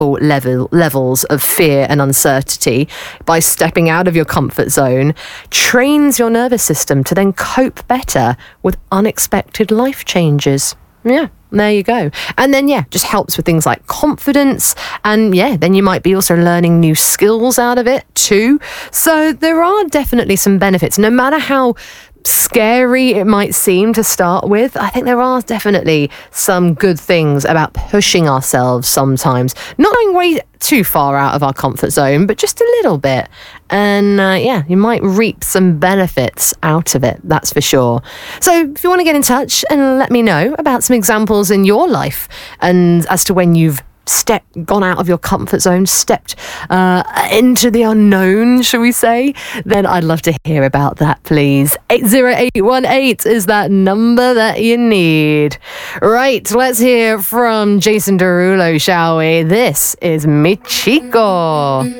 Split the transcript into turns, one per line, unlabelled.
levels of fear and uncertainty by stepping out of your comfort zone trains your nervous system to then cope better with unexpected life changes. Yeah, there you go. And then, just helps with things like confidence. And then you might be also learning new skills out of it too. So there are definitely some benefits, no matter how scary it might seem to start with. I think there are definitely some good things about pushing ourselves sometimes, not going way too far out of our comfort zone, but just a little bit. And you might reap some benefits out of it, that's for sure. So if you want to get in touch and let me know about some examples in your life and as to when you've gone out of your comfort zone, stepped into the unknown, shall we say, then I'd love to hear about that, please. 80818 is that number that you need. Right, let's hear from Jason Derulo, shall we? This is Mi Chico.